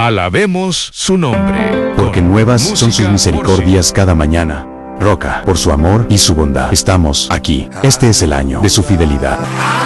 Alabemos su nombre. Porque Con nuevas son sus música misericordias cada mañana. Roca, por su amor y su bondad, estamos aquí. Este es el año de su fidelidad.